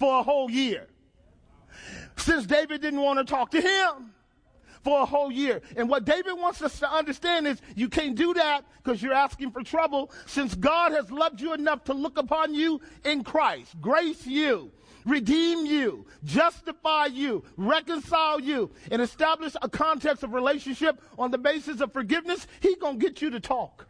for a whole year. Since David didn't want to talk to him for a whole year. And what David wants us to understand is you can't do that because you're asking for trouble, since God has loved you enough to look upon you in Christ, grace you, redeem you, justify you, reconcile you, and establish a context of relationship on the basis of forgiveness. He's going to get you to talk.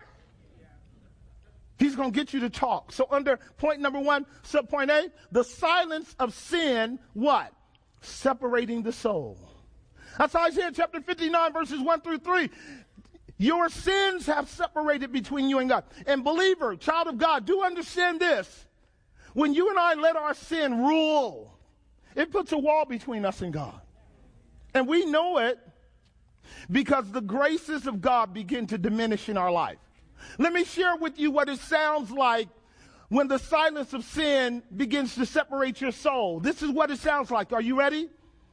He's going to get you to talk. So under point number 1, subpoint A, the silence of sin, what? Separating the soul. That's Isaiah chapter 59, verses 1 through 3. Your sins have separated between you and God. And believer, child of God, do understand this. When you and I let our sin rule, it puts a wall between us and God. And we know it because the graces of God begin to diminish in our life. Let me share with you what it sounds like when the silence of sin begins to separate your soul. This is what it sounds like. Are you ready?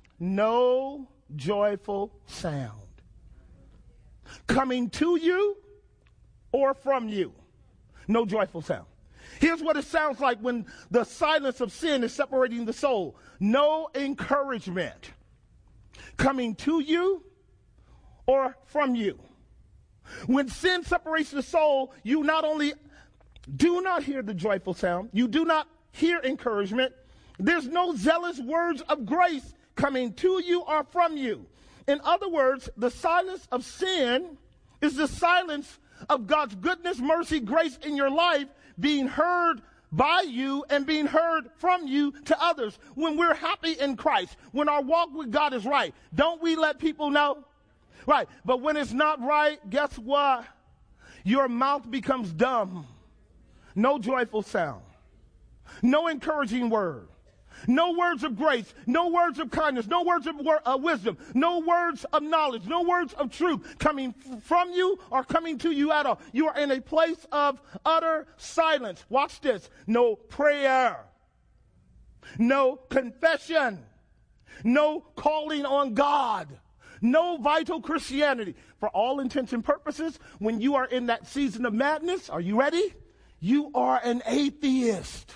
No joyful sound coming to you or from you. No joyful sound. Here's what it sounds like when the silence of sin is separating the soul. No encouragement coming to you or from you. When sin separates the soul, you not only do not hear the joyful sound, you do not hear encouragement. There's no zealous words of grace coming to you or from you. In other words, the silence of sin is the silence of God's goodness, mercy, grace in your life being heard by you and being heard from you to others. When we're happy in Christ, when our walk with God is right, don't we let people know? Right. But when it's not right, guess what? Your mouth becomes dumb. No joyful sound. No encouraging word. No words of grace. No words of kindness. No words of wisdom. No words of knowledge. No words of truth coming from you or coming to you at all. You are in a place of utter silence. Watch this. No prayer. No confession. No calling on God. No vital Christianity. For all intents and purposes, when you are in that season of madness, are you ready? You are an atheist.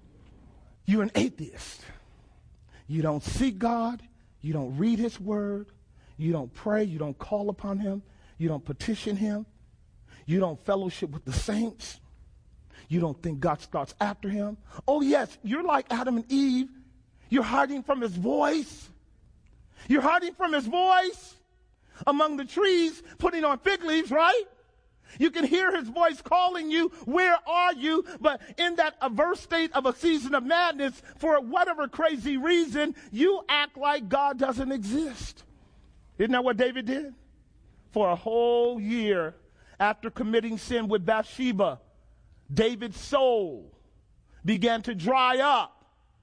You're an atheist. You don't seek God. You don't read his word. You don't pray. You don't call upon him. You don't petition him. You don't fellowship with the saints. You don't think God starts after him. Oh, yes, you're like Adam and Eve. You're hiding from his voice. You're hiding from his voice among the trees, putting on fig leaves, right? You can hear his voice calling you, where are you? But in that averse state of a season of madness, for whatever crazy reason, you act like God doesn't exist. Isn't that what David did? For a whole year after committing sin with Bathsheba, David's soul began to dry up.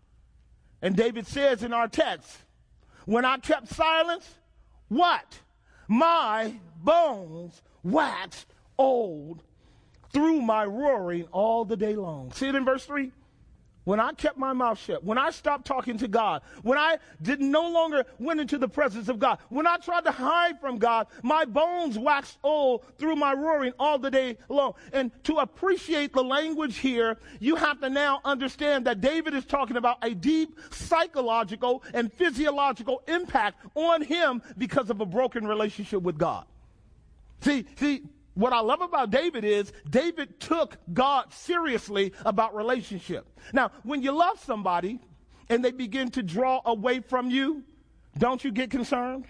And David says in our text, when I kept silence, what? My bones waxed old through my roaring all the day long. See it in verse 3? When I kept my mouth shut, when I stopped talking to God, when I no longer went into the presence of God, when I tried to hide from God, my bones waxed old through my roaring all the day long. And to appreciate the language here, you have to now understand that David is talking about a deep psychological and physiological impact on him because of a broken relationship with God. See, what I love about David is David took God seriously about relationship. Now, when you love somebody and they begin to draw away from you, don't you get concerned?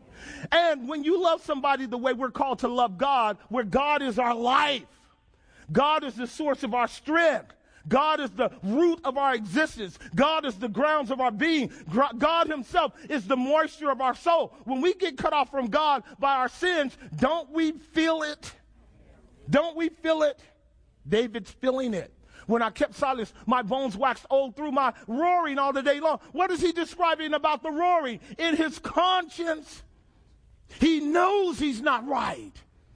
And when you love somebody the way we're called to love God, where God is our life, God is the source of our strength, God is the root of our existence. God is the grounds of our being. God himself is the moisture of our soul. When we get cut off from God by our sins, don't we feel it? Don't we feel it? David's feeling it. When I kept silence, my bones waxed old through my roaring all the day long. What is he describing about the roaring? In his conscience, he knows he's not right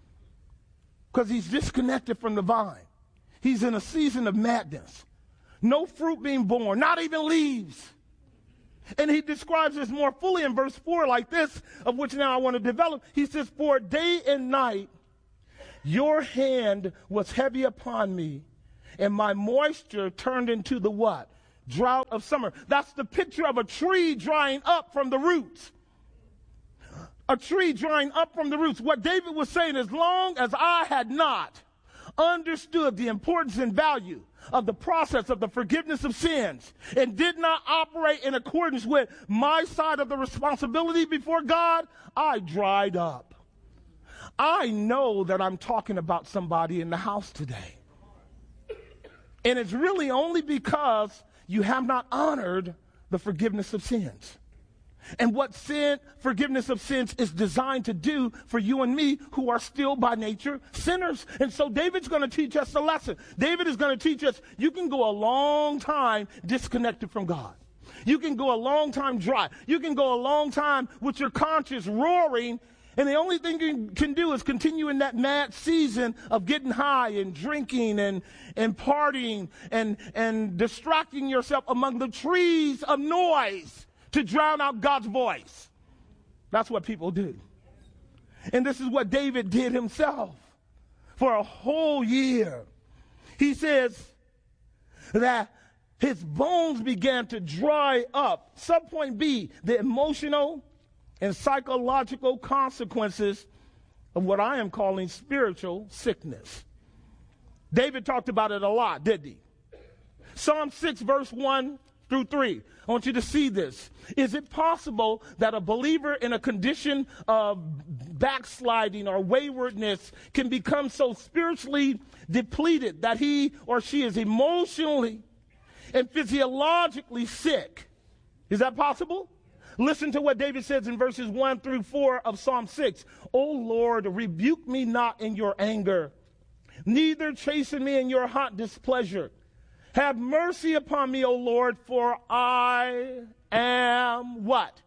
because he's disconnected from the vine. He's in a season of madness. No fruit being born, not even leaves. And he describes this more fully in verse 4 like this, of which now I want to develop. He says, for day and night, your hand was heavy upon me, and my moisture turned into the what? drought of summer. That's the picture of a tree drying up from the roots. A tree drying up from the roots. What David was saying, as long as I had not understood the importance and value of the process of the forgiveness of sins and did not operate in accordance with my side of the responsibility before God, I dried up. I know that I'm talking about somebody in the house today. And it's really only because you have not honored the forgiveness of sins. And what forgiveness of sins is designed to do for you and me who are still by nature sinners. And so David's going to teach us a lesson. David is going to teach us you can go a long time disconnected from God. You can go a long time dry. You can go a long time with your conscience roaring, and the only thing you can do is continue in that mad season of getting high and drinking and partying and distracting yourself among the trees of noise to drown out God's voice. That's what people do. And this is what David did himself for a whole year. He says that his bones began to dry up. Subpoint B, the emotional and psychological consequences of what I am calling spiritual sickness. David talked about it a lot, didn't he? Psalm 6, verse 1 through 3. I want you to see this. Is it possible that a believer in a condition of backsliding or waywardness can become so spiritually depleted that he or she is emotionally and physiologically sick? Is that possible? Listen to what David says in verses 1 through 4 of Psalm 6. O Lord, rebuke me not in your anger, neither chasten me in your hot displeasure. Have mercy upon me, O Lord, for I am what?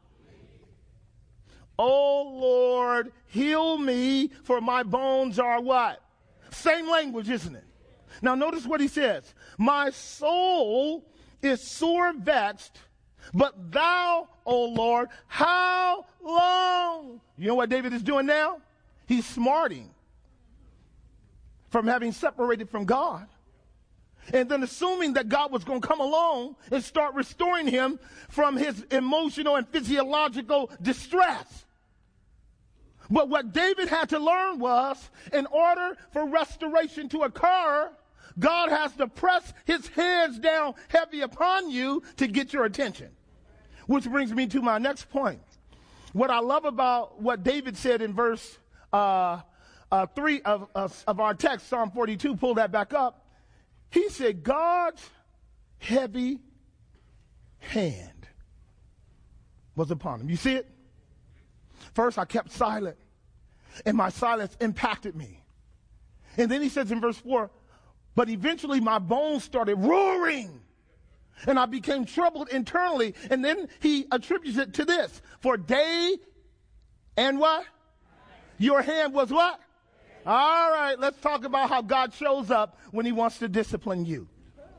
O Lord, heal me, for my bones are what? Same language, isn't it? Now notice what he says. My soul is sore vexed, but thou, O Lord, how long? You know what David is doing now? He's smarting from having separated from God. And then assuming that God was going to come along and start restoring him from his emotional and physiological distress. But what David had to learn was, in order for restoration to occur, God has to press his hands down heavy upon you to get your attention. Which brings me to my next point. What I love about what David said in verse 3 of our text, Psalm 42, pull that back up. He said, God's heavy hand was upon him. You see it? First, I kept silent, and my silence impacted me. And then he says in verse 4, but eventually my bones started roaring, and I became troubled internally. And then he attributes it to this. For day and what? Your hand was what? All right, let's talk about how God shows up when he wants to discipline you.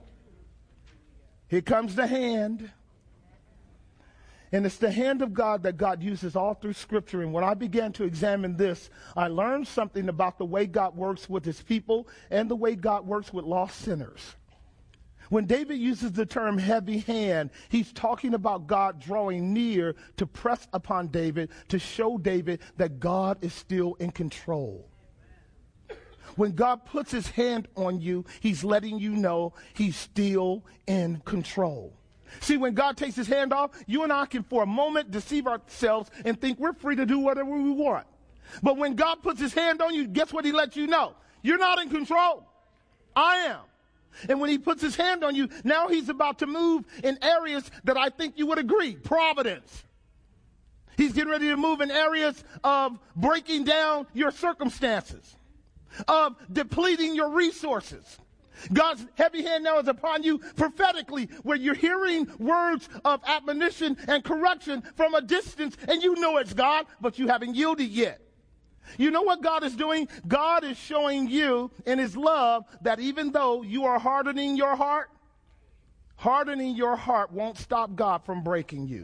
Here comes the hand. And it's the hand of God that God uses all through Scripture. And when I began to examine this, I learned something about the way God works with his people and the way God works with lost sinners. When David uses the term heavy hand, he's talking about God drawing near to press upon David to show David that God is still in control. When God puts his hand on you, he's letting you know he's still in control. See, when God takes his hand off, you and I can for a moment deceive ourselves and think we're free to do whatever we want. But when God puts his hand on you, guess what he lets you know? You're not in control. I am. And when he puts his hand on you, now he's about to move in areas that I think you would agree. Providence. He's getting ready to move in areas of breaking down your circumstances, of depleting your resources. God's heavy hand now is upon you prophetically, where you're hearing words of admonition and correction from a distance, and you know it's God, but you haven't yielded yet. You know what God is doing? God is showing you in his love that even though you are hardening your heart won't stop God from breaking you.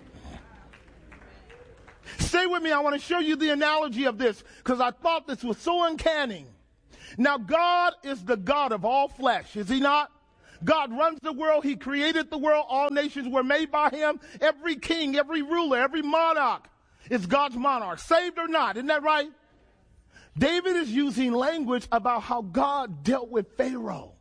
Stay with me. I want to show you the analogy of this because I thought this was so uncanny. Now, God is the God of all flesh, is he not? God runs the world. He created the world. All nations were made by him. Every king, every ruler, every monarch is God's monarch, saved or not. Isn't that right? David is using language about how God dealt with Pharaoh.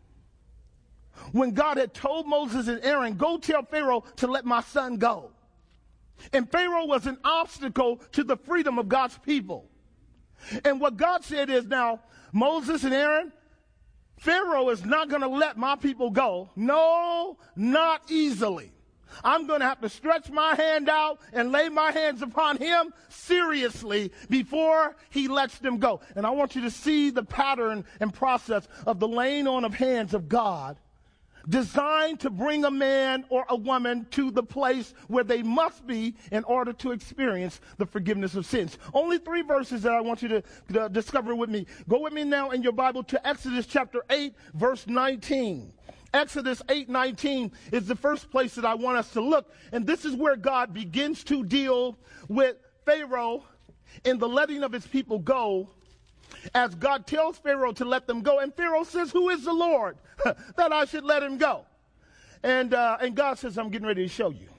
When God had told Moses and Aaron, go tell Pharaoh to let my son go. And Pharaoh was an obstacle to the freedom of God's people. And what God said is, now, Moses and Aaron, Pharaoh is not going to let my people go. No, not easily. I'm going to have to stretch my hand out and lay my hands upon him seriously before he lets them go. And I want you to see the pattern and process of the laying on of hands of God, designed to bring a man or a woman to the place where they must be in order to experience the forgiveness of sins. Only 3 verses that I want you to discover with me. Go with me now in your Bible to Exodus chapter 8, verse 19. Exodus 8:19 is the first place that I want us to look. And this is where God begins to deal with Pharaoh in the letting of his people go, as God tells Pharaoh to let them go. And Pharaoh says, who is the Lord that I should let him go? And God says, I'm getting ready to show you.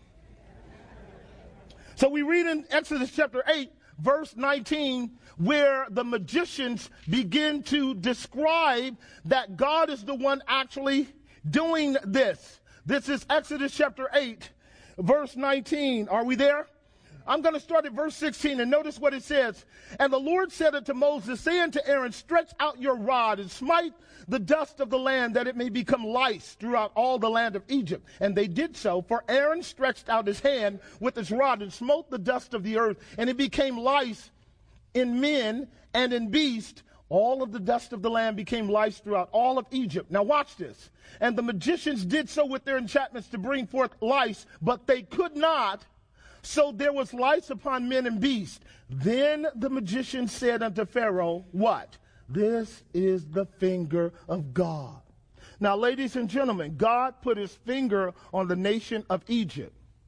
So we read in Exodus chapter 8, verse 19, where the magicians begin to describe that God is the one actually doing this. This is Exodus chapter 8, verse 19. Are we there? I'm going to start at verse 16 and notice what it says. And the Lord said unto Moses, say unto Aaron, stretch out your rod and smite the dust of the land, that it may become lice throughout all the land of Egypt. And they did so, for Aaron stretched out his hand with his rod and smote the dust of the earth, and it became lice in men and in beasts. All of the dust of the land became lice throughout all of Egypt. Now watch this. And the magicians did so with their enchantments to bring forth lice, but they could not. So there was lice upon men and beasts. Then the magician said unto Pharaoh, what? This is the finger of God. Now, ladies and gentlemen, God put his finger on the nation of Egypt.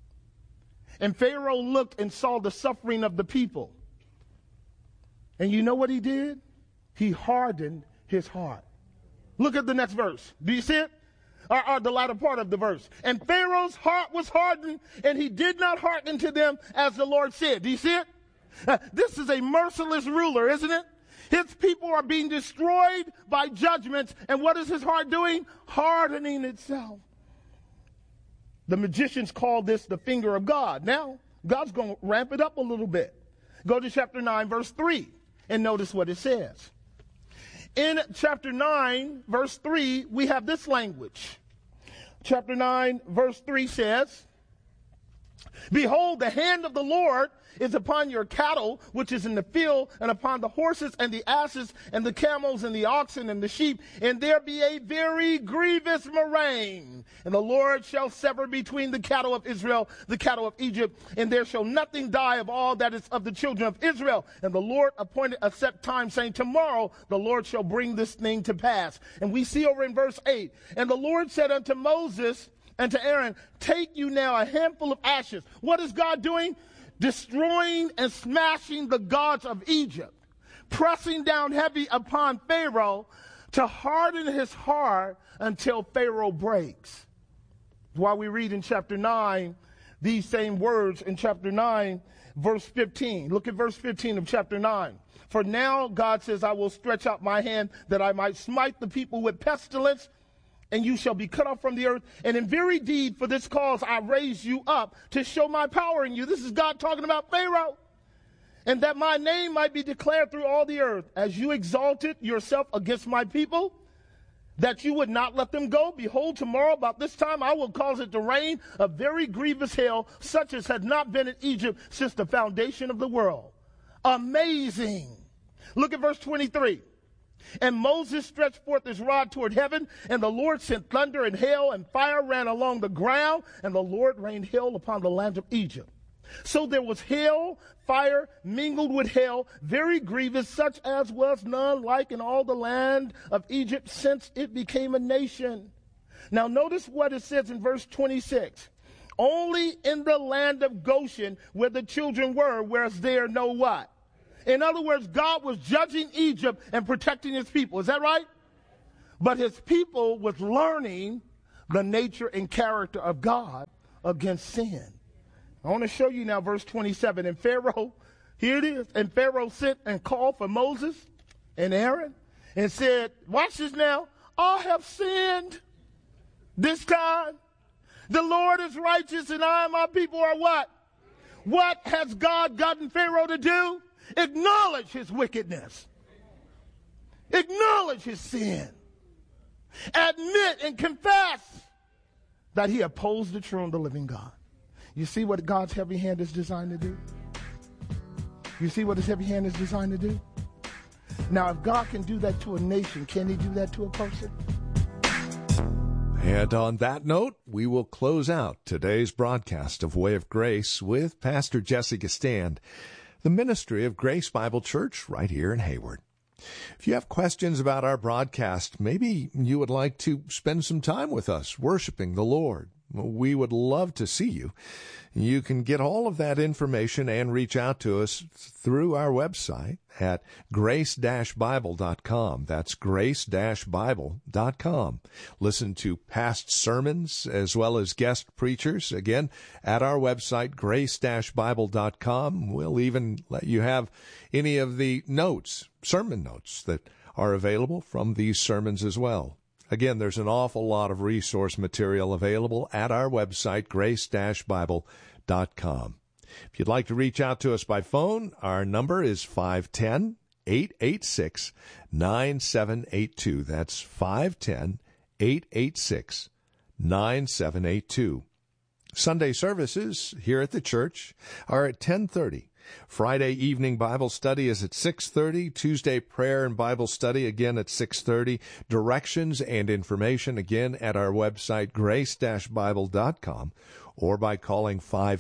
And Pharaoh looked and saw the suffering of the people. And you know what he did? He hardened his heart. Look at the next verse. Do you see it? Or the latter part of the verse. And Pharaoh's heart was hardened, and he did not hearken to them as the Lord said. Do you see it? This is a merciless ruler, isn't it? His people are being destroyed by judgments, and what is his heart doing? Hardening itself. The magicians call this the finger of God. Now, God's going to ramp it up a little bit. Go to chapter 9, verse 3, and notice what it says. In chapter 9, verse 3, we have this language. Chapter 9, verse 3 says, behold, the hand of the Lord is upon your cattle, which is in the field, and upon the horses and the asses and the camels and the oxen and the sheep, and there be a very grievous murrain. And the Lord shall sever between the cattle of Israel, the cattle of Egypt, and there shall nothing die of all that is of the children of Israel. And the Lord appointed a set time, saying, tomorrow the Lord shall bring this thing to pass. And we see over in verse 8, and the Lord said unto Moses and to Aaron, take you now a handful of ashes. What is God doing? Destroying and smashing the gods of Egypt, pressing down heavy upon Pharaoh to harden his heart until Pharaoh breaks. While we read in chapter 9 these same words in chapter 9, verse 15. Look at verse 15 of chapter 9. For now, God says, I will stretch out my hand that I might smite the people with pestilence, and you shall be cut off from the earth. And in very deed, for this cause, I raise you up to show my power in you. This is God talking about Pharaoh. And that my name might be declared through all the earth. As you exalted yourself against my people, that you would not let them go. Behold, tomorrow about this time, I will cause it to rain a very grievous hail, such as had not been in Egypt since the foundation of the world. Amazing. Look at verse 23. And Moses stretched forth his rod toward heaven, and the Lord sent thunder and hail, and fire ran along the ground, and the Lord rained hail upon the land of Egypt. So there was hail, fire mingled with hail, very grievous, such as was none like in all the land of Egypt since it became a nation. Now notice what it says in verse 26. Only in the land of Goshen where the children were, whereas there no what? In other words, God was judging Egypt and protecting his people. Is that right? but his people was learning the nature and character of God against sin. I want to show you now verse 27. And Pharaoh, here it is, and Pharaoh sent and called for Moses and Aaron and said, watch this now, I have sinned this time. The Lord is righteous and I and my people are what? What has God gotten Pharaoh to do? Acknowledge his wickedness. Acknowledge his sin. Admit and confess that he opposed the true and the living God. You see what God's heavy hand is designed to do? You see what his heavy hand is designed to do? Now, if God can do that to a nation, can he do that to a person? And on that note, we will close out today's broadcast of Way of Grace with Pastor Jesse Gistand, the ministry of Grace Bible Church right here in Hayward. If you have questions about our broadcast, maybe you would like to spend some time with us worshiping the Lord, we would love to see you. You can get all of that information and reach out to us through our website at grace-bible.com. That's grace-bible.com. Listen to past sermons as well as guest preachers, again, at our website, grace-bible.com. We'll even let you have any of the notes, sermon notes, that are available from these sermons as well. Again, there's an awful lot of resource material available at our website, grace-bible.com. If you'd like to reach out to us by phone, our number is 510-886-9782. That's 510-886-9782. Sunday services here at the church are at 10:30. Friday evening Bible study is at 6:30. Tuesday prayer and Bible study again at 6:30. Directions and information again at our website, grace-bible.com, or by calling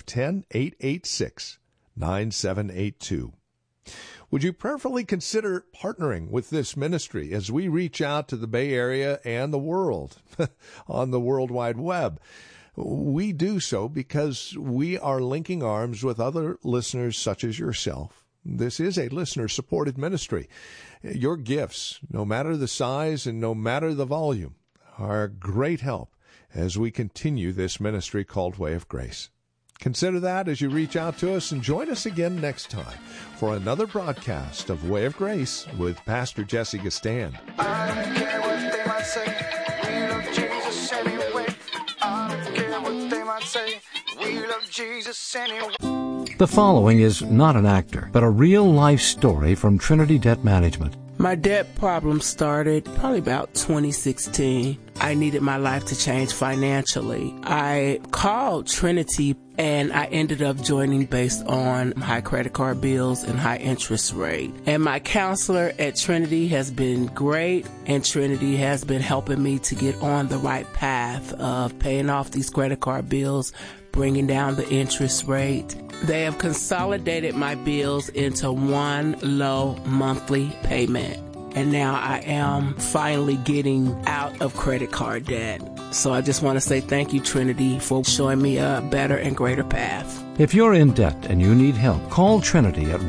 510-886-9782. Would you prayerfully consider partnering with this ministry as we reach out to the Bay Area and the world on the World Wide Web? We do so because we are linking arms with other listeners such as yourself. This is a listener-supported ministry. Your gifts, no matter the size and no matter the volume, are a great help as we continue this ministry called Way of Grace. Consider that as you reach out to us, and join us again next time for another broadcast of Way of Grace with Pastor Jesse Gistand. I don't care what they might say. We love Jesus anyway. I don't care what they might say. We love Jesus anyway. The following is not an actor, but a real-life story from Trinity Debt Management. My debt problem started probably about 2016. I needed my life to change financially. I called Trinity and I ended up joining based on high credit card bills and high interest rate. And my counselor at Trinity has been great, and Trinity has been helping me to get on the right path of paying off these credit card bills, bringing down the interest rate. They have consolidated my bills into one low monthly payment. And now I am finally getting out of credit card debt. So I just want to say thank you, Trinity, for showing me a better and greater path. If you're in debt and you need help, call Trinity at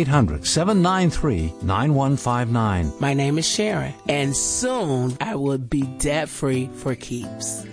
1-800-793-9159. My name is Sharon, and soon I will be debt-free for keeps.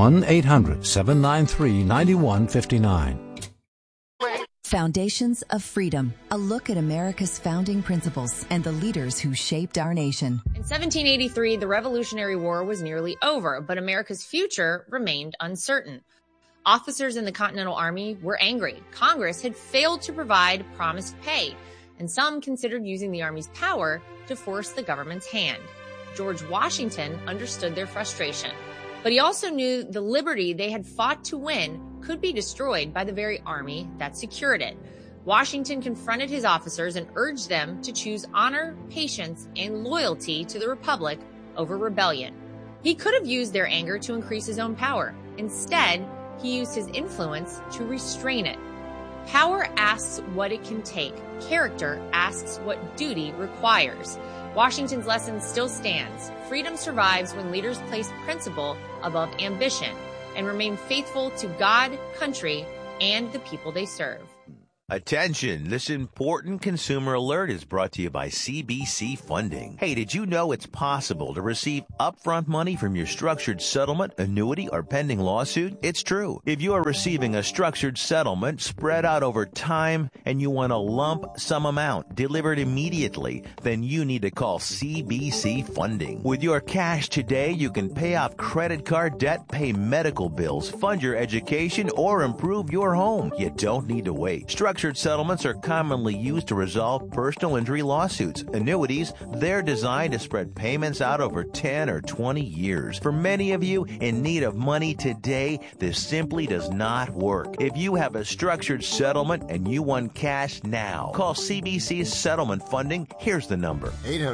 1-800-793-9159. Foundations of Freedom, a look at America's founding principles and the leaders who shaped our nation. In 1783, the Revolutionary War was nearly over, but America's future remained uncertain. Officers in the Continental Army were angry. Congress had failed to provide promised pay, and some considered using the Army's power to force the government's hand. George Washington understood their frustration, but he also knew the liberty they had fought to win could be destroyed by the very army that secured it. Washington confronted his officers and urged them to choose honor, patience, and loyalty to the Republic over rebellion. He could have used their anger to increase his own power. Instead, he used his influence to restrain it. Power asks what it can take. Character asks what duty requires. Washington's lesson still stands. Freedom survives when leaders place principle above ambition and remain faithful to God, country, and the people they serve. Attention, this important consumer alert is brought to you by CBC Funding. Hey, did you know it's possible to receive upfront money from your structured settlement, annuity, or pending lawsuit? It's true. If you are receiving a structured settlement spread out over time and you want a lump sum amount delivered immediately, then you need to call CBC Funding. With your cash today, you can pay off credit card debt, pay medical bills, fund your education, or improve your home. You don't need to wait. Structured settlements are commonly used to resolve personal injury lawsuits. Annuities, they're designed to spread payments out over 10 or 20 years. For many of you in need of money today, this simply does not work. If you have a structured settlement and you want cash now, call CBC's Settlement Funding. Here's the number.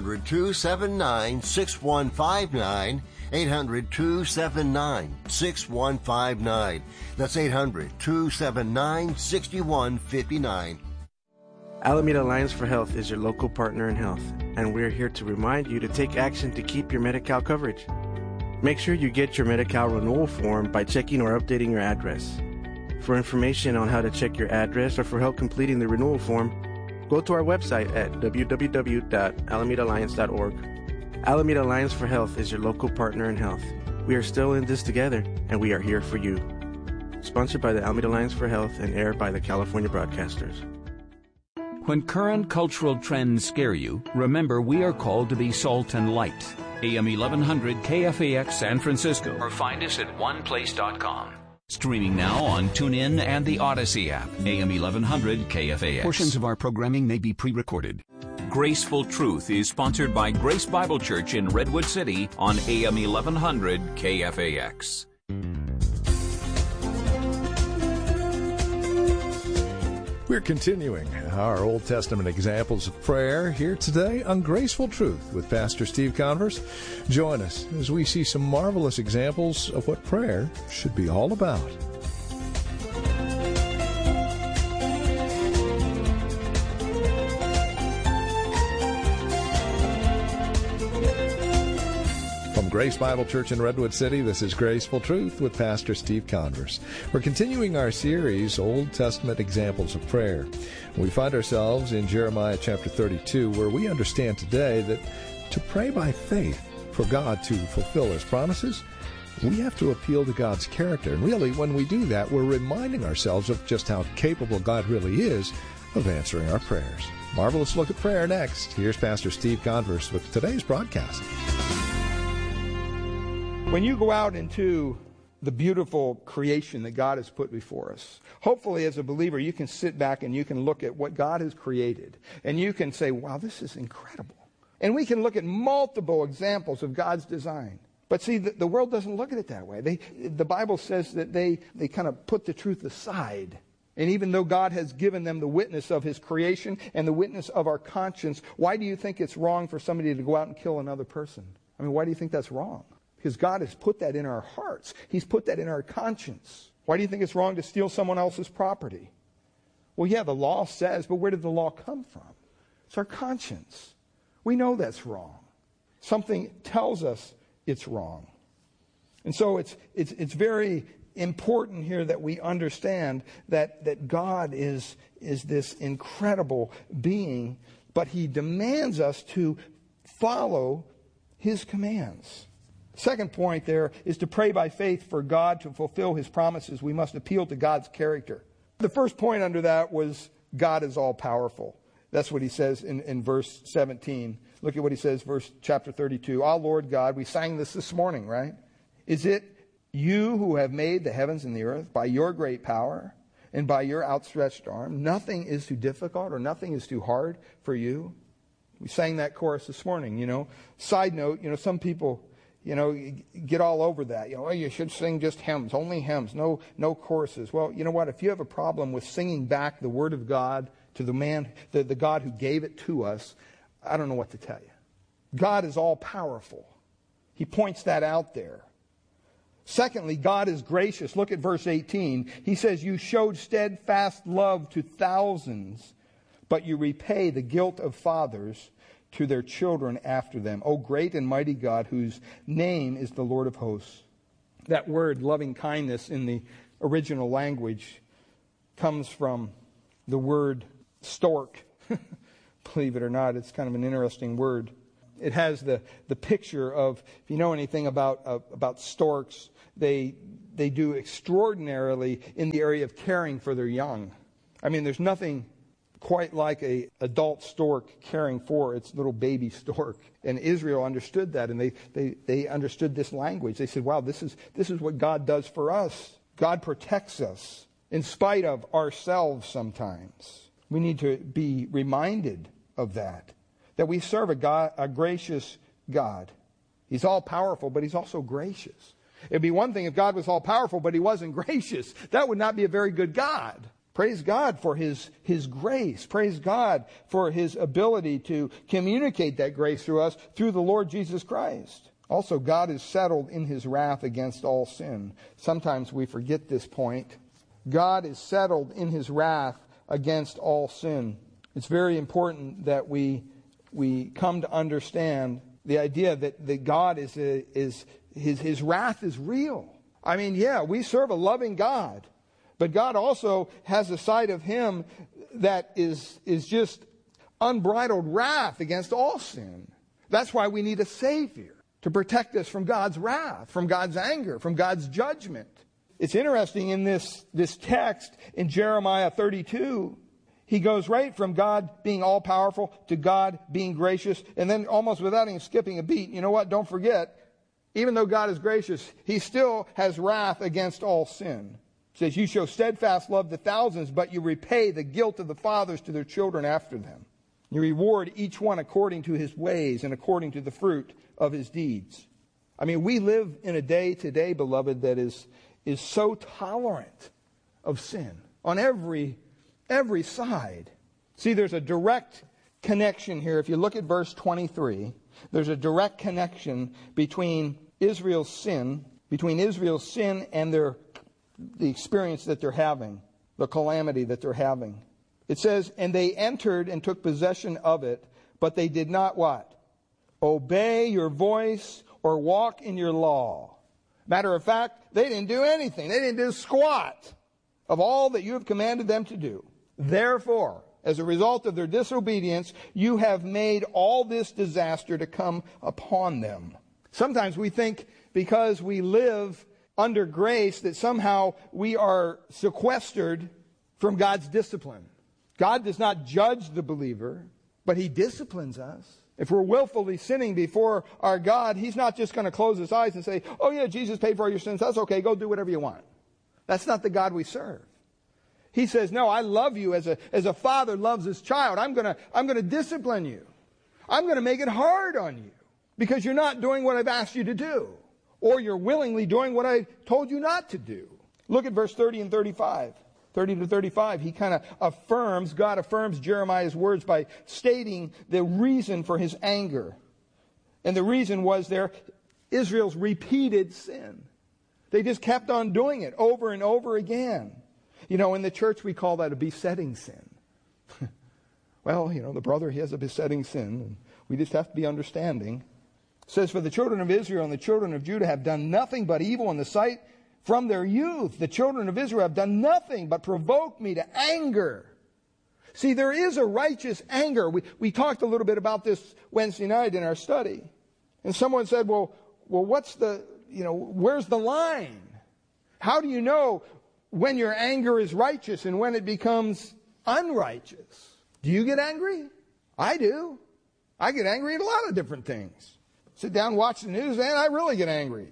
800-279-6159. 800-279-6159. That's 800-279-6159. Alameda Alliance for Health is your local partner in health, and we're here to remind you to take action to keep your Medi-Cal coverage. Make sure you get your Medi-Cal renewal form by checking or updating your address. For information on how to check your address or for help completing the renewal form, go to our website at www.alamedaalliance.org. Alameda Alliance for Health is your local partner in health. We are still in this together, and we are here for you. Sponsored by the Alameda Alliance for Health and aired by the California Broadcasters. When current cultural trends scare you, remember we are called to be salt and light. AM 1100 KFAX San Francisco. Or find us at oneplace.com. Streaming now on TuneIn and the Odyssey app. AM 1100 KFAX. Portions of our programming may be pre-recorded. Graceful Truth is sponsored by Grace Bible Church in Redwood City on AM 1100 KFAX. We're continuing our Old Testament examples of prayer here today on Graceful Truth with Pastor Steve Converse. Join us as we see some marvelous examples of what prayer should be all about. From Grace Bible Church in Redwood City, this is Graceful Truth with Pastor Steve Converse. We're continuing our series, Old Testament Examples of Prayer. We find ourselves in Jeremiah chapter 32, where we understand today that to pray by faith for God to fulfill His promises, we have to appeal to God's character. And really, when we do that, we're reminding ourselves of just how capable God really is of answering our prayers. Marvelous look at prayer next. Here's Pastor Steve Converse with today's broadcast. When you go out into the beautiful creation that God has put before us, hopefully as a believer you can sit back and you can look at what God has created and you can say, wow, this is incredible. And we can look at multiple examples of God's design. But see, the world doesn't look at it that way. The Bible says that they kind of put the truth aside. And even though God has given them the witness of His creation and the witness of our conscience, why do you think it's wrong for somebody to go out and kill another person? I mean, why do you think that's wrong? Because God has put that in our hearts. He's put that in our conscience. Why do you think it's wrong to steal someone else's property? Well, yeah, the law says, but where did the law come from? It's our conscience. We know that's wrong. Something tells us it's wrong. And so it's very important here that we understand that God is this incredible being, but He demands us to follow His commands. Second point there is to pray by faith for God to fulfill His promises. We must appeal to God's character. The first point under that was God is all-powerful. That's what He says in verse 17. Look at what He says, chapter 32. Ah, Lord God, we sang this morning, right? Is it You who have made the heavens and the earth by Your great power and by Your outstretched arm? Nothing is too difficult or nothing is too hard for You. We sang that chorus this morning, Side note, some people get all over that. You should sing just hymns, only hymns, no choruses. Well, you know what? If you have a problem with singing back the Word of God to the man, the God who gave it to us, I don't know what to tell you. God is all powerful. He points that out there. Secondly, God is gracious. Look at verse 18. He says, You showed steadfast love to thousands, but you repay the guilt of fathers to their children after them. O great and mighty God, whose name is the Lord of hosts. That word, loving kindness, in the original language comes from the word stork. Believe it or not, it's kind of an interesting word. It has the picture of, if you know anything about storks, they do extraordinarily in the area of caring for their young. I mean, there's nothing quite like a adult stork caring for its little baby stork. And Israel understood that, and they understood this language. They said, wow, this is what God does for us. God protects us in spite of ourselves sometimes. We need to be reminded of that we serve a gracious God. He's all powerful, but he's also gracious. It'd be one thing if God was all powerful, but he wasn't gracious. That would not be a very good God. Praise God for his grace. Praise God for his ability to communicate that grace through us through the Lord Jesus Christ. Also, God is settled in his wrath against all sin. Sometimes we forget this point. God is settled in his wrath against all sin. It's very important that we come to understand the idea that God his wrath is real. I mean, yeah, we serve a loving God, but God also has a side of him that is just unbridled wrath against all sin. That's why we need a Savior to protect us from God's wrath, from God's anger, from God's judgment. It's interesting in this text in Jeremiah 32, he goes right from God being all-powerful to God being gracious, and then almost without even skipping a beat, you know what, don't forget, even though God is gracious, he still has wrath against all sin. It says, you show steadfast love to thousands, but you repay the guilt of the fathers to their children after them. You reward each one according to his ways and according to the fruit of his deeds. I mean, we live in a day today, beloved, that is so tolerant of sin on every side. See, there's a direct connection here. If you look at verse 23, there's a direct connection between Israel's sin and the experience that they're having, the calamity that they're having. It says, and they entered and took possession of it, but they did not what? Obey your voice or walk in your law. Matter of fact, they didn't do anything. They didn't do squat of all that you have commanded them to do. Therefore, as a result of their disobedience, you have made all this disaster to come upon them. Sometimes we think because we live under grace that somehow we are sequestered from God's discipline. God does not judge the believer, but he disciplines us. If we're willfully sinning before our God, he's not just going to close his eyes and say, oh yeah, Jesus paid for all your sins. That's okay. Go do whatever you want. That's not the God we serve. He says, no, I love you as a father loves his child. I'm going to discipline you. I'm going to make it hard on you because you're not doing what I've asked you to do, or you're willingly doing what I told you not to do. Look at verse 30 and 35. 30 to 35, he kind of God affirms Jeremiah's words by stating the reason for his anger. And the reason was Israel's repeated sin. They just kept on doing it over and over again. You know, in the church we call that a besetting sin. Well, you know, the brother, he has a besetting sin, and we just have to be understanding. It says, for the children of Israel and the children of Judah have done nothing but evil in the sight from their youth. The children of Israel have done nothing but provoke me to anger. See, there is a righteous anger. We talked a little bit about this Wednesday night in our study. And someone said, well, where's the line? How do you know when your anger is righteous and when it becomes unrighteous? Do you get angry? I do. I get angry at a lot of different things. Sit down, watch the news, and I really get angry.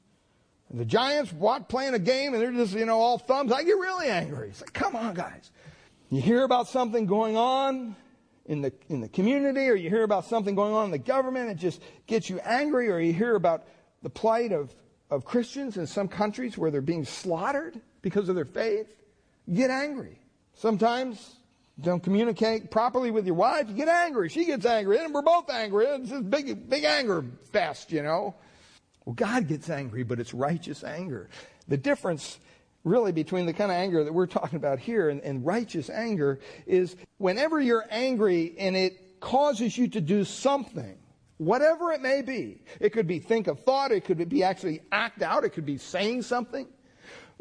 The Giants playing a game and they're just, all thumbs. I get really angry. It's like, come on, guys. You hear about something going on in the community, or you hear about something going on in the government, it just gets you angry, or you hear about the plight of Christians in some countries where they're being slaughtered because of their faith. You get angry. Sometimes you don't communicate properly with your wife. You get angry. She gets angry. And we're both angry. It's this big anger fest, Well, God gets angry, but it's righteous anger. The difference really between the kind of anger that we're talking about here and righteous anger is whenever you're angry and it causes you to do something, whatever it may be. It could be think of thought. It could be actually act out. It could be saying something.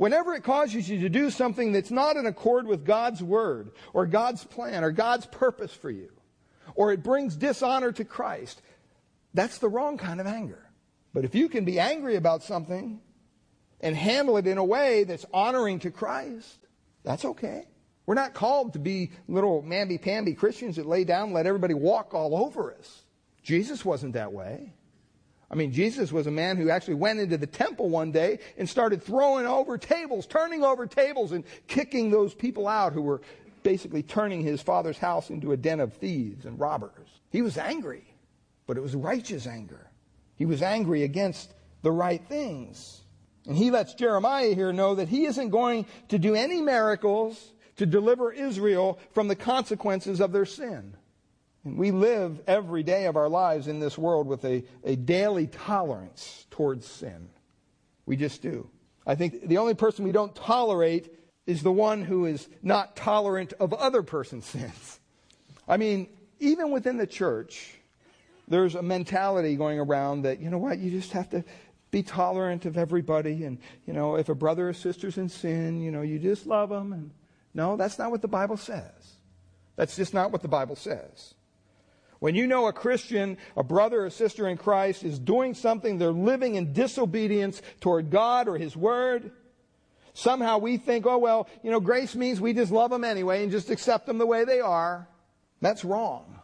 Whenever it causes you to do something that's not in accord with God's word or God's plan or God's purpose for you, or it brings dishonor to Christ, that's the wrong kind of anger. But if you can be angry about something and handle it in a way that's honoring to Christ, that's okay. We're not called to be little mamby-pamby Christians that lay down and let everybody walk all over us. Jesus wasn't that way. I mean, Jesus was a man who actually went into the temple one day and started throwing over tables, turning over tables, and kicking those people out who were basically turning his Father's house into a den of thieves and robbers. He was angry, but it was righteous anger. He was angry against the right things. And he lets Jeremiah here know that he isn't going to do any miracles to deliver Israel from the consequences of their sin. And we live every day of our lives in this world with a daily tolerance towards sin. We just do. I think the only person we don't tolerate is the one who is not tolerant of other person's sins. I mean, even within the church, there's a mentality going around that, you know what, you just have to be tolerant of everybody. And, you know, if a brother or sister's in sin, you know, you just love them. And no, that's not what the Bible says. That's just not what the Bible says. When you know a Christian, a brother or sister in Christ, is doing something, they're living in disobedience toward God or His Word, somehow we think, oh, well, you know, grace means we just love them anyway and just accept them the way they are. That's wrong.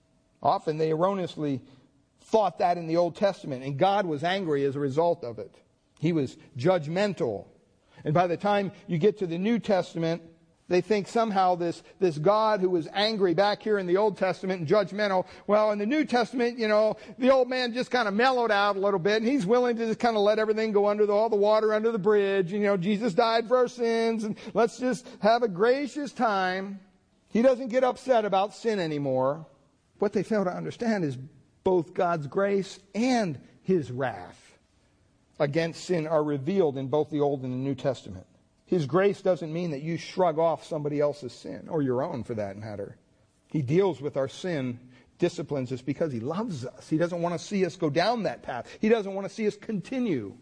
Often they erroneously thought that in the Old Testament, and God was angry as a result of it. He was judgmental. And by the time you get to the New Testament, they think somehow this God who was angry back here in the Old Testament and judgmental, well, in the New Testament, you know, the old man just kind of mellowed out a little bit, and he's willing to just kind of let everything go under all the water under the bridge. You know, Jesus died for our sins, and let's just have a gracious time. He doesn't get upset about sin anymore. What they fail to understand is both God's grace and His wrath against sin are revealed in both the Old and the New Testament. His grace doesn't mean that you shrug off somebody else's sin, or your own for that matter. He deals with our sin, disciplines us because He loves us. He doesn't want to see us go down that path. He doesn't want to see us continue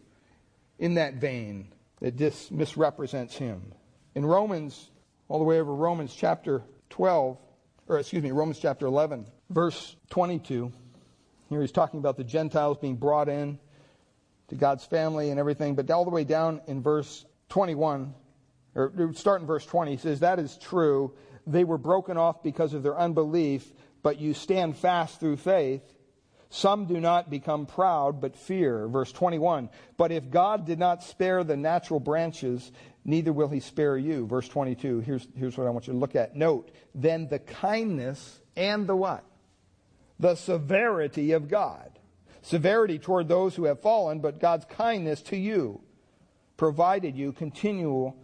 in that vein that misrepresents Him. In Romans, all the way over Romans chapter 11, verse 22, here he's talking about the Gentiles being brought in to God's family and everything, but all the way down in verse 21, or start in verse 20, he says, that is true. They were broken off because of their unbelief, but you stand fast through faith. Some do not become proud, but fear. Verse 21, but if God did not spare the natural branches, neither will He spare you. Verse 22, here's what I want you to look at. Note, then the kindness and the what? The severity of God. Severity toward those who have fallen, but God's kindness to you, provided you continue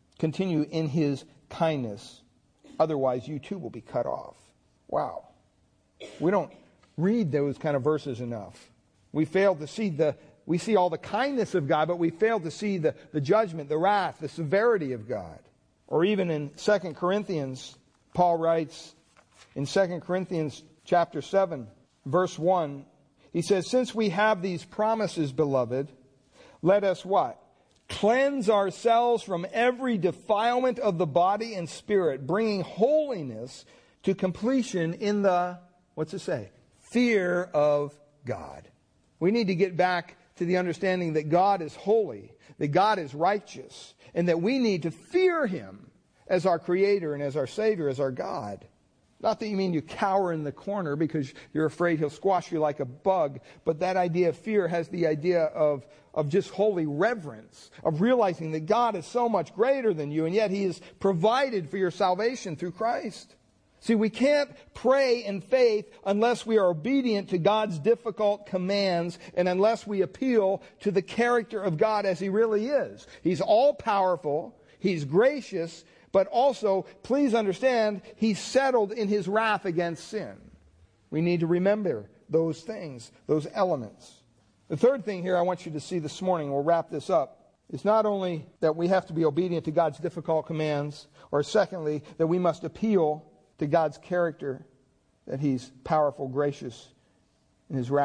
in His kindness. Otherwise, you too will be cut off. Wow. We don't read those kind of verses enough. We fail to see we see all the kindness of God, but we fail to see the judgment, the wrath, the severity of God. Or even in 2 Corinthians, Paul writes in 2 Corinthians chapter 7, verse 1, he says, since we have these promises, beloved, let us what? Cleanse ourselves from every defilement of the body and spirit, bringing holiness to completion in the, what's it say? Fear of God. We need to get back to the understanding that God is holy, that God is righteous, and that we need to fear Him as our Creator and as our Savior, as our God. Not that you mean you cower in the corner because you're afraid He'll squash you like a bug, but that idea of fear has the idea of just holy reverence, of realizing that God is so much greater than you, and yet He has provided for your salvation through Christ. See, we can't pray in faith unless we are obedient to God's difficult commands and unless we appeal to the character of God as He really is. He's all-powerful, He's gracious, but also, please understand, He's settled in His wrath against sin. We need to remember those things, those elements. The third thing here I want you to see this morning, we'll wrap this up, is not only that we have to be obedient to God's difficult commands, or secondly, that we must appeal to God's character, that He's powerful, gracious, and His wrath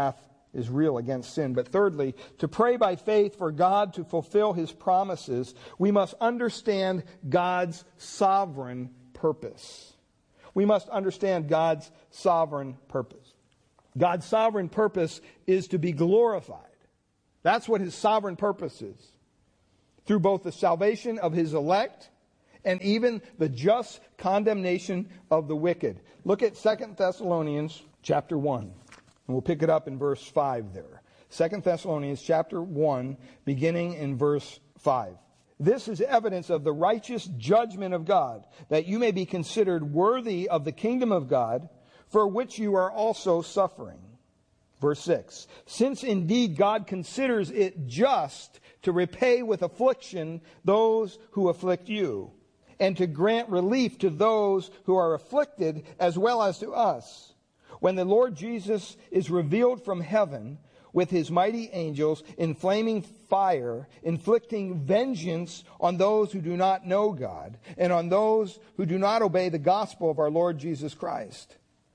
is real against sin. But thirdly, to pray by faith for God to fulfill His promises, we must understand God's sovereign purpose. We must understand God's sovereign purpose. God's sovereign purpose is to be glorified. That's what His sovereign purpose is. Through both the salvation of His elect and even the just condemnation of the wicked. Look at 2 Thessalonians chapter 1. And we'll pick it up in verse 5 there. 2 Thessalonians chapter 1, beginning in verse 5. This is evidence of the righteous judgment of God, that you may be considered worthy of the kingdom of God, for which you are also suffering. Verse 6. Since indeed God considers it just to repay with affliction those who afflict you, and to grant relief to those who are afflicted as well as to us, when the Lord Jesus is revealed from heaven with His mighty angels in flaming fire, inflicting vengeance on those who do not know God and on those who do not obey the gospel of our Lord Jesus Christ.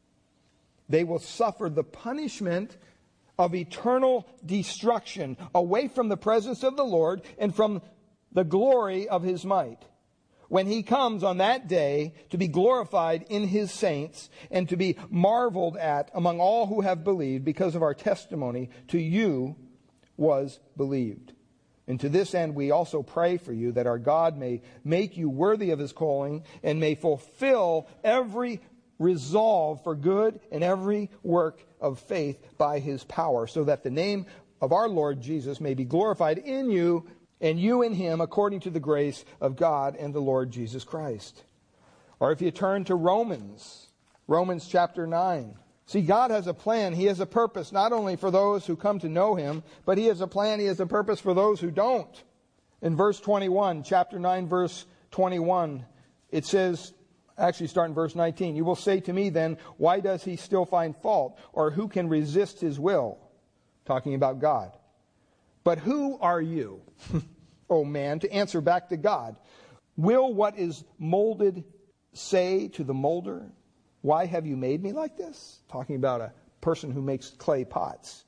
They will suffer the punishment of eternal destruction away from the presence of the Lord and from the glory of His might, when He comes on that day to be glorified in His saints and to be marveled at among all who have believed, because of our testimony to you was believed. And to this end we also pray for you, that our God may make you worthy of His calling and may fulfill every resolve for good and every work of faith by His power, so that the name of our Lord Jesus may be glorified in you and you in Him, according to the grace of God and the Lord Jesus Christ. Or if you turn to Romans chapter 9. See, God has a plan. He has a purpose, not only for those who come to know Him, but He has a plan, He has a purpose for those who don't. In verse 21, chapter 9, verse 21, it says, actually start in verse 19, you will say to me then, why does He still find fault? Or who can resist His will? Talking about God. But who are you, O man, to answer back to God? Will what is molded say to the molder, why have you made me like this? Talking about a person who makes clay pots.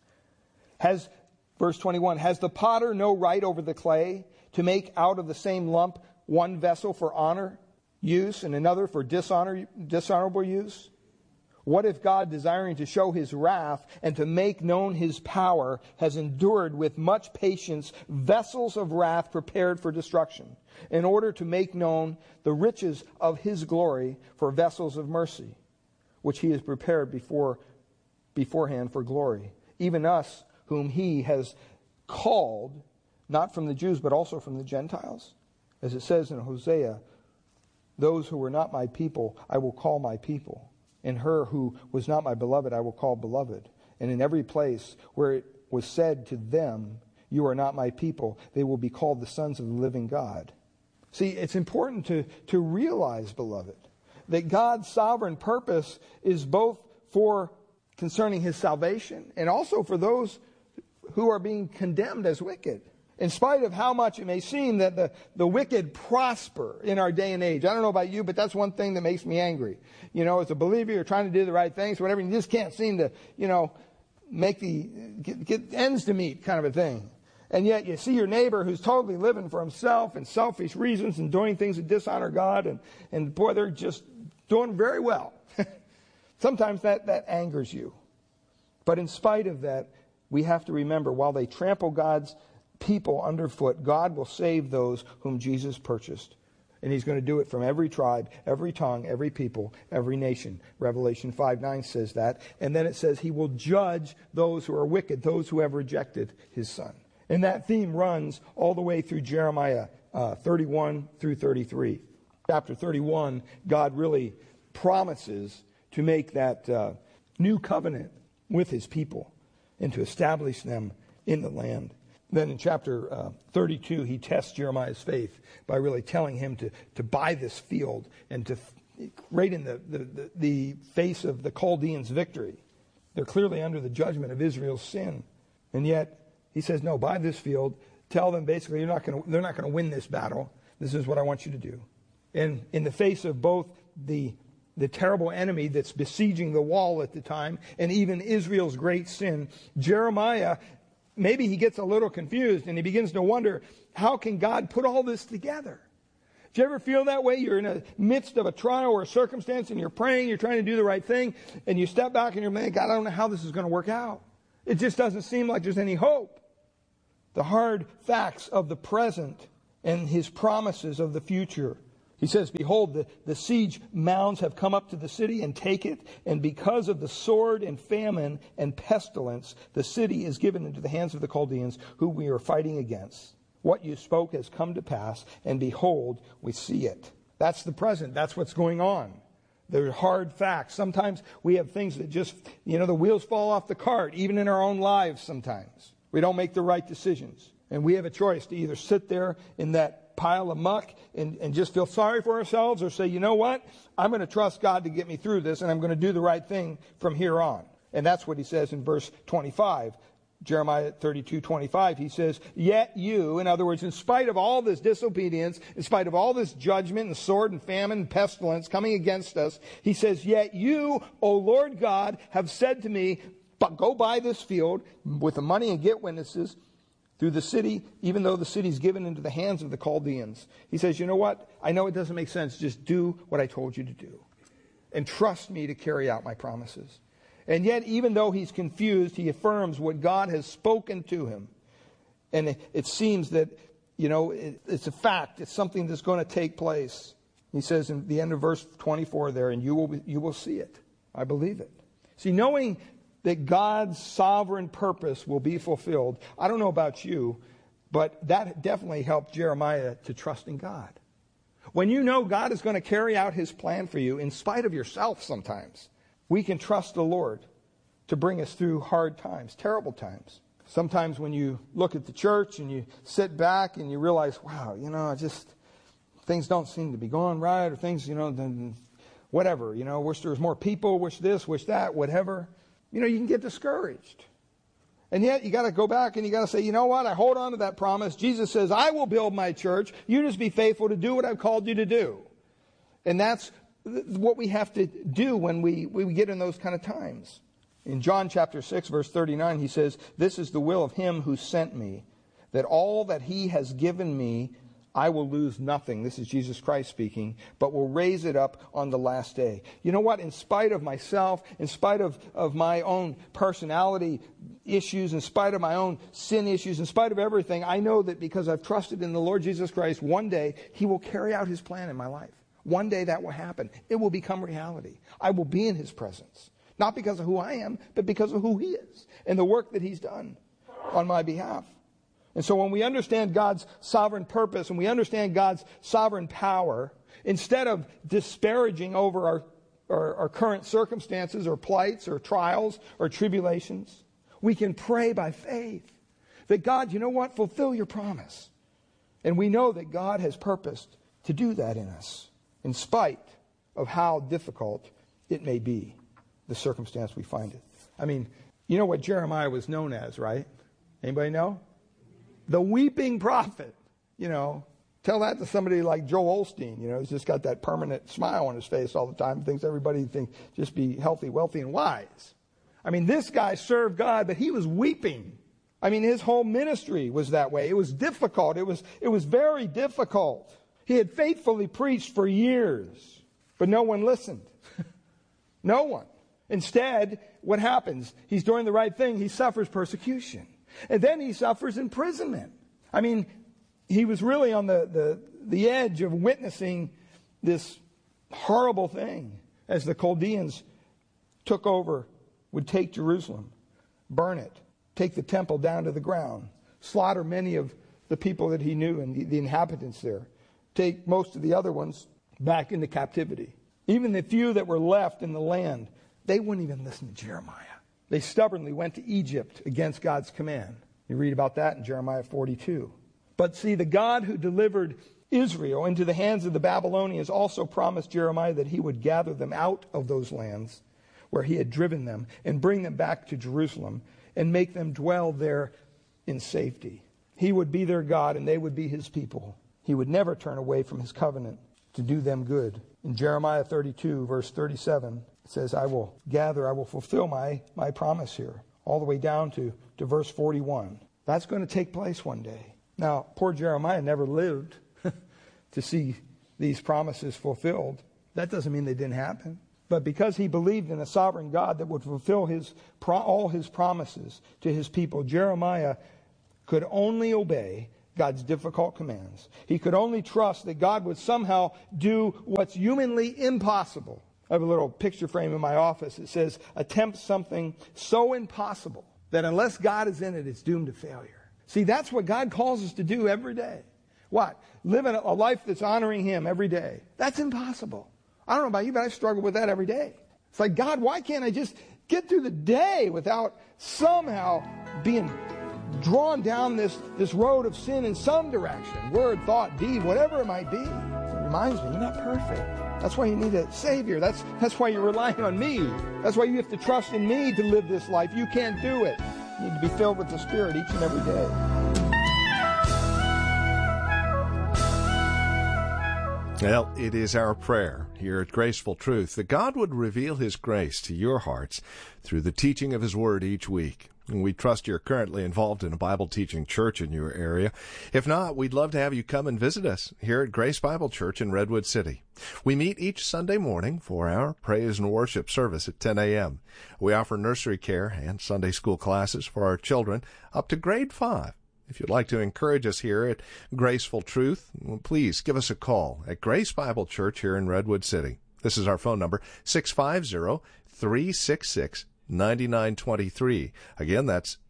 Verse 21, has the potter no right over the clay to make out of the same lump one vessel for honor use and another for dishonorable use? What if God, desiring to show His wrath and to make known His power, has endured with much patience vessels of wrath prepared for destruction, in order to make known the riches of His glory for vessels of mercy, which He has prepared beforehand for glory, even us whom He has called, not from the Jews but also from the Gentiles? As it says in Hosea, those who were not my people I will call my people, and her who was not my beloved I will call beloved. And in every place where it was said to them, you are not my people, they will be called the sons of the living God. See, it's important to realize, beloved, that God's sovereign purpose is both for concerning His salvation and also for those who are being condemned as wicked. In spite of how much it may seem that the wicked prosper in our day and age. I don't know about you, but that's one thing that makes me angry. You know, as a believer, you're trying to do the right things, whatever, and you just can't seem to, get ends to meet kind of a thing. And yet you see your neighbor who's totally living for himself and selfish reasons and doing things that dishonor God, and boy, they're just doing very well. Sometimes that angers you. But in spite of that, we have to remember, while they trample God's people underfoot, God will save those whom Jesus purchased. And He's going to do it from every tribe, every tongue, every people, every nation. Revelation 5:9 says that. And then it says He will judge those who are wicked, those who have rejected His Son. And that theme runs all the way through Jeremiah 31 through 33. Chapter 31, God really promises to make that new covenant with His people and to establish them in the land. Then in chapter 32, He tests Jeremiah's faith by really telling him to buy this field and to, right in the face of the Chaldeans' victory. They're clearly under the judgment of Israel's sin. And yet, He says, no, buy this field. Tell them basically they're not going to win this battle. This is what I want you to do. And in the face of both the the terrible enemy that's besieging the wall at the time, and even Israel's great sin, Jeremiah, maybe he gets a little confused and he begins to wonder, how can God put all this together? Do you ever feel that way? You're in the midst of a trial or a circumstance and you're praying, you're trying to do the right thing, and you step back and you're thinking, God, I don't know how this is going to work out. It just doesn't seem like there's any hope. The hard facts of the present and his promises of the future. He says, behold, the siege mounds have come up to the city and take it, and because of the sword and famine and pestilence, the city is given into the hands of the Chaldeans, who we are fighting against. What you spoke has come to pass, and behold, we see it. That's the present. That's what's going on. They're hard facts. Sometimes we have things that just, the wheels fall off the cart, even in our own lives sometimes. We don't make the right decisions. And we have a choice to either sit there in that pile of muck and just feel sorry for ourselves, or say, you know what? I'm going to trust God to get me through this, and I'm going to do the right thing from here on. And that's what he says in verse 25. Jeremiah 32:25, he says, yet you, in other words, in spite of all this disobedience, in spite of all this judgment and sword and famine and pestilence coming against us, he says, yet you, O Lord God, have said to me, but go buy this field with the money and get witnesses through the city, even though the city's given into the hands of the Chaldeans. He says, you know what? I know it doesn't make sense. Just do what I told you to do. And trust me to carry out my promises. And yet, even though he's confused, he affirms what God has spoken to him. And it seems that, it's a fact. It's something that's going to take place. He says in the end of verse 24 there, and you will see it. I believe it. See, knowing that God's sovereign purpose will be fulfilled, I don't know about you, but that definitely helped Jeremiah to trust in God. When you know God is going to carry out his plan for you, in spite of yourself sometimes, we can trust the Lord to bring us through hard times, terrible times. Sometimes when you look at the church and you sit back and you realize, wow, things don't seem to be going right, or things, whatever, wish there was more people, wish this, wish that, whatever. You can get discouraged. And yet you got to go back and you got to say, you know what? I hold on to that promise. Jesus says, I will build my church. You just be faithful to do what I've called you to do. And that's what we have to do when we get in those kind of times. In John chapter 6, verse 39, he says, this is the will of him who sent me, that all that he has given me, I will lose nothing. This is Jesus Christ speaking, but will raise it up on the last day. You know what? In spite of myself, in spite of my own personality issues, in spite of my own sin issues, in spite of everything, I know that because I've trusted in the Lord Jesus Christ, one day he will carry out his plan in my life. One day that will happen. It will become reality. I will be in his presence. Not because of who I am, but because of who he is and the work that he's done on my behalf. And so when we understand God's sovereign purpose and we understand God's sovereign power, instead of disparaging over our current circumstances or plights or trials or tribulations, we can pray by faith that God, you know what, fulfill your promise. And we know that God has purposed to do that in us, in spite of how difficult it may be, the circumstance we find it. I mean, you know what Jeremiah was known as, right? Anybody know? The weeping prophet. Tell that to somebody like Joel Osteen. He's just got that permanent smile on his face all the time. Thinks everybody thinks just be healthy, wealthy, and wise. I mean, this guy served God, but he was weeping. I mean, his whole ministry was that way. It was difficult. It was very difficult. He had faithfully preached for years, but no one listened. No one. Instead, what happens? He's doing the right thing. He suffers persecution. And then he suffers imprisonment. I mean, he was really on the edge of witnessing this horrible thing as the Chaldeans took over, would take Jerusalem, burn it, take the temple down to the ground, slaughter many of the people that he knew and the inhabitants there, take most of the other ones back into captivity. Even the few that were left in the land, they wouldn't even listen to Jeremiah. They stubbornly went to Egypt against God's command. You read about that in Jeremiah 42. But see, the God who delivered Israel into the hands of the Babylonians also promised Jeremiah that he would gather them out of those lands where he had driven them and bring them back to Jerusalem and make them dwell there in safety. He would be their God and they would be his people. He would never turn away from his covenant to do them good. In Jeremiah 32, verse 37, it says, I will fulfill my promise here, all the way down to verse 41. That's going to take place one day. Now, poor Jeremiah never lived to see these promises fulfilled. That doesn't mean they didn't happen. But because he believed in a sovereign God that would fulfill all his promises to his people, Jeremiah could only obey God's difficult commands. He could only trust that God would somehow do what's humanly impossible. I have a little picture frame in my office. It says, attempt something so impossible that unless God is in it, it's doomed to failure. See, that's what God calls us to do every day. What? Live a life that's honoring Him every day. That's impossible. I don't know about you, but I struggle with that every day. It's like, God, why can't I just get through the day without somehow being drawn down this road of sin in some direction? Word, thought, deed, whatever it might be. It reminds me, you're not perfect. That's why you need a Savior. That's why you're relying on me. That's why you have to trust in me to live this life. You can't do it. You need to be filled with the Spirit each and every day. Well, it is our prayer here at Graceful Truth that God would reveal His grace to your hearts through the teaching of His Word each week. And we trust you're currently involved in a Bible teaching church in your area. If not, we'd love to have you come and visit us here at Grace Bible Church in Redwood City. We meet each Sunday morning for our praise and worship service at 10 a.m. We offer nursery care and Sunday school classes for our children up to grade 5. If you'd like to encourage us here at Graceful Truth, please give us a call at Grace Bible Church here in Redwood City. This is our phone number, 650-366-9923. Again, that's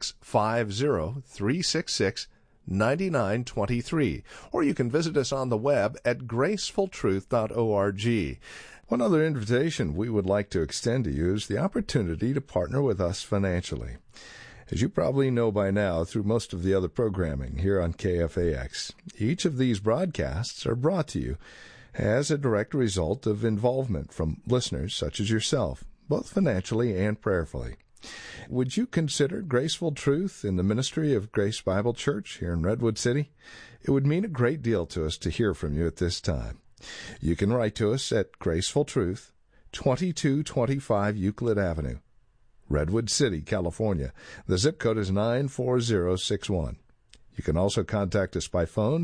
650-366-9923. Or you can visit us on the web at gracefultruth.org. One other invitation we would like to extend to you is the opportunity to partner with us financially. As you probably know by now through most of the other programming here on KFAX, each of these broadcasts are brought to you as a direct result of involvement from listeners such as yourself, both financially and prayerfully. Would you consider Graceful Truth in the ministry of Grace Bible Church here in Redwood City? It would mean a great deal to us to hear from you at this time. You can write to us at Graceful Truth, 2225 Euclid Avenue, Redwood City, California. The zip code is 94061. You can also contact us by phone,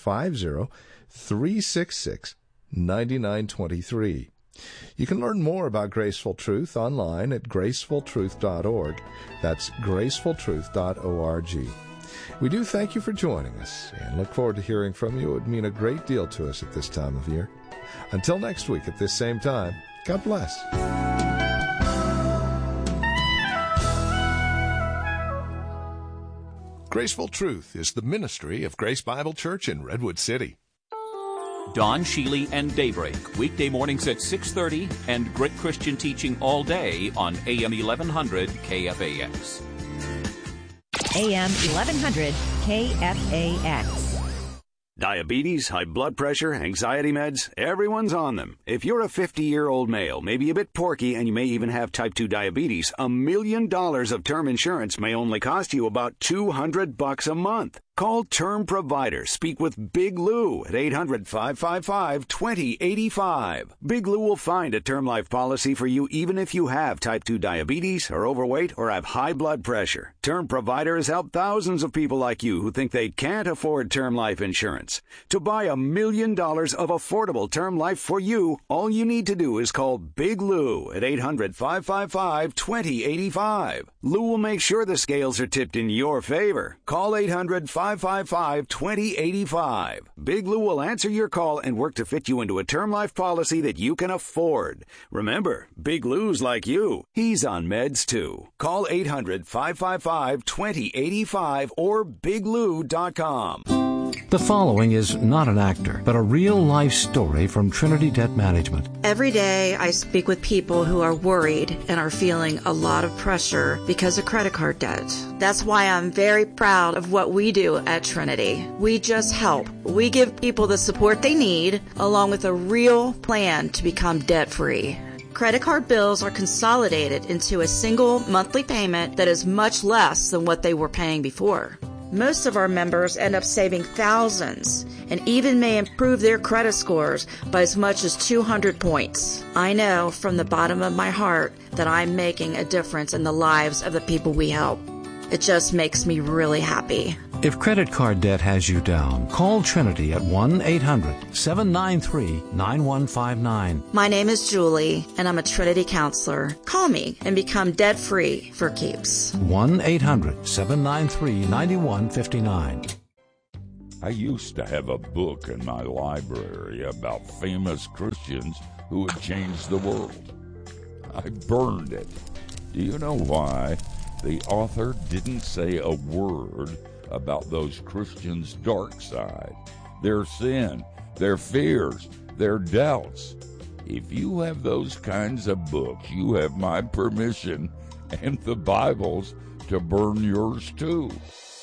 650-366-9923. You can learn more about Graceful Truth online at gracefultruth.org. That's gracefultruth.org. We do thank you for joining us and look forward to hearing from you. It would mean a great deal to us at this time of year. Until next week at this same time, God bless. Graceful Truth is the ministry of Grace Bible Church in Redwood City. Don Sheely and Daybreak, weekday mornings at 6:30, and great Christian teaching all day on AM 1100 KFAX. AM 1100 KFAX. Diabetes, high blood pressure, anxiety meds, everyone's on them. If you're a 50-year-old male, maybe a bit porky, and you may even have type 2 diabetes, $1 million of term insurance may only cost you about $200 a month. Call Term Provider. Speak with Big Lou at 800-555-2085. Big Lou will find a term life policy for you even if you have type 2 diabetes, are overweight, or have high blood pressure. Term Provider has helped thousands of people like you who think they can't afford term life insurance. To buy $1 million of affordable term life for you, all you need to do is call Big Lou at 800-555-2085. Lou will make sure the scales are tipped in your favor. Call 800-555-2085. Big Lou will answer your call and work to fit you into a term life policy that you can afford. Remember, Big Lou's like you. He's on meds too. Call 800-555-2085 or biglou.com. The following is not an actor, but a real-life story from Trinity Debt Management. Every day I speak with people who are worried and are feeling a lot of pressure because of credit card debt. That's why I'm very proud of what we do at Trinity. We just help. We give people the support they need, along with a real plan to become debt-free. Credit card bills are consolidated into a single monthly payment that is much less than what they were paying before. Most of our members end up saving thousands and even may improve their credit scores by as much as 200 points. I know from the bottom of my heart that I'm making a difference in the lives of the people we help. It just makes me really happy. If credit card debt has you down, call Trinity at 1-800-793-9159. My name is Julie, and I'm a Trinity counselor. Call me and become debt-free for keeps. 1-800-793-9159. I used to have a book in my library about famous Christians who had changed the world. I burned it. Do you know why? The author didn't say a word about those Christians' dark side, their sin, their fears, their doubts. If you have those kinds of books, you have my permission and the Bible's to burn yours too.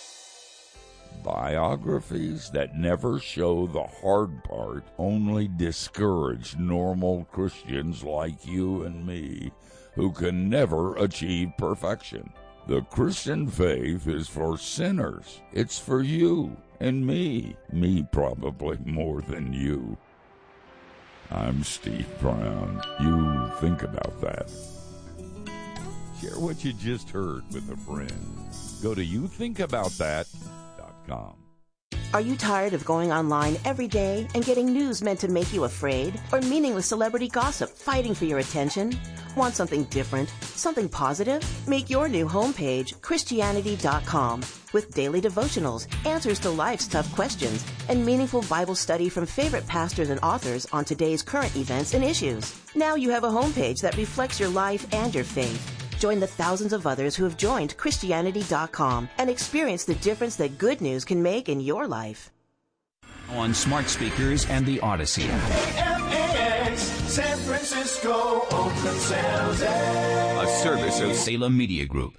Biographies that never show the hard part only discourage normal Christians like you and me who can never achieve perfection. The Christian faith is for sinners. It's for you and me. Me probably more than you. I'm Steve Brown. You think about that. Share what you just heard with a friend. Go to youthinkaboutthat.com. Are you tired of going online every day and getting news meant to make you afraid? Or meaningless celebrity gossip fighting for your attention? Want something different? Something positive? Make your new homepage Christianity.com with daily devotionals, answers to life's tough questions, and meaningful Bible study from favorite pastors and authors on today's current events and issues. Now you have a homepage that reflects your life and your faith. Join the thousands of others who have joined Christianity.com and experience the difference that good news can make in your life. On smart speakers and the Odyssey. KFAX, San Francisco, Oakland, San Jose. A service of Salem Media Group.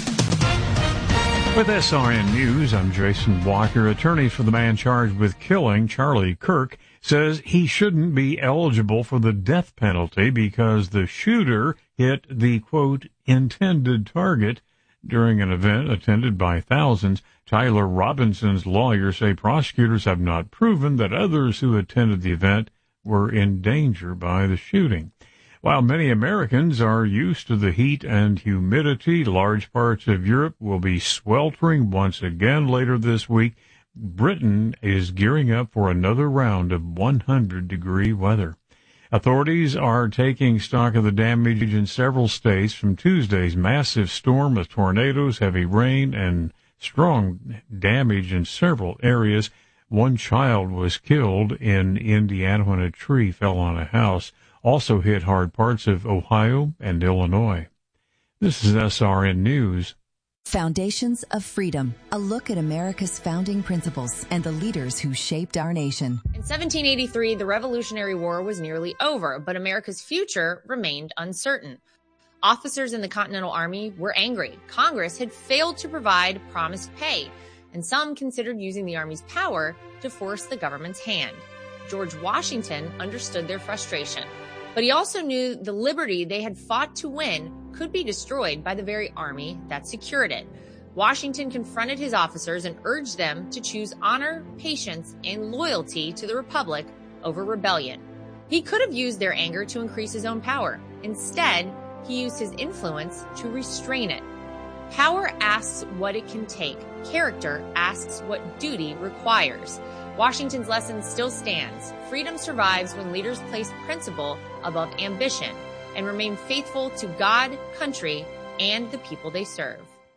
With SRN News, I'm Jason Walker. Attorneys for the man charged with killing Charlie Kirk says he shouldn't be eligible for the death penalty because the shooter hit the, quote, intended target during an event attended by thousands. Tyler Robinson's lawyers say prosecutors have not proven that others who attended the event were in danger by the shooting. While many Americans are used to the heat and humidity, large parts of Europe will be sweltering once again later this week. Britain is gearing up for another round of 100-degree weather. Authorities are taking stock of the damage in several states from Tuesday's massive storm with tornadoes, heavy rain, and strong damage in several areas. One child was killed in Indiana when a tree fell on a house. Also hit hard parts of Ohio and Illinois. This is SRN News. Foundations of Freedom, a look at America's founding principles and the leaders who shaped our nation. In 1783, the Revolutionary War was nearly over, but America's future remained uncertain. Officers in the Continental Army were angry. Congress had failed to provide promised pay, and some considered using the Army's power to force the government's hand. George Washington understood their frustration, but he also knew the liberty they had fought to win could be destroyed by the very army that secured it. Washington confronted his officers and urged them to choose honor, patience, and loyalty to the Republic over rebellion. He could have used their anger to increase his own power. Instead, he used his influence to restrain it. Power asks what it can take. Character asks what duty requires. Washington's lesson still stands. Freedom survives when leaders place principle above ambition and remain faithful to God, country, and the people they serve.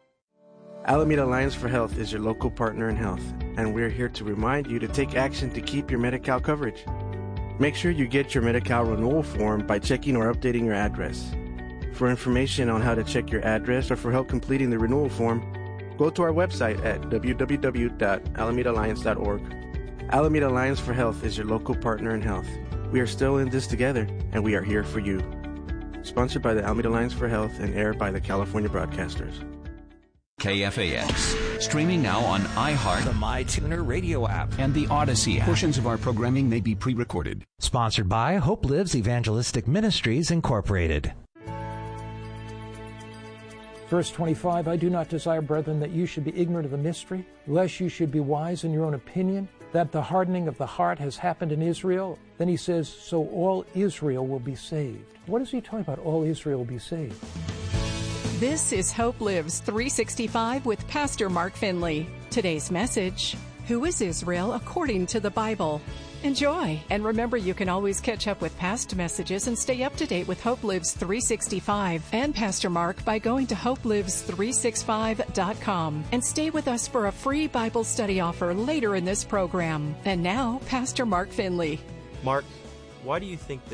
Alameda Alliance for Health is your local partner in health, and we're here to remind you to take action to keep your Medi-Cal coverage. Make sure you get your Medi-Cal renewal form by checking or updating your address. For information on how to check your address or for help completing the renewal form, go to our website at www.alamedaalliance.org. Alameda Alliance for Health is your local partner in health. We are still in this together, and we are here for you. Sponsored by the Alameda Alliance for Health and aired by the California Broadcasters. KFAX. Streaming now on iHeart, the MyTuner radio app, and the Odyssey app. Portions of our programming may be pre-recorded. Sponsored by Hope Lives Evangelistic Ministries, Incorporated. Verse 25, I do not desire, brethren, that you should be ignorant of the mystery, lest you should be wise in your own opinion, that the hardening of the heart has happened in Israel. Then he says, so all Israel will be saved. What is he talking about, all Israel will be saved? This is Hope Lives 365 with Pastor Mark Finley. Today's message, who is Israel according to the Bible? Enjoy, and remember you can always catch up with past messages and stay up to date with Hope Lives 365 and Pastor Mark by going to hopelives365.com and stay with us for a free Bible study offer later in this program. And now, Pastor Mark Finley. Mark, why do you think that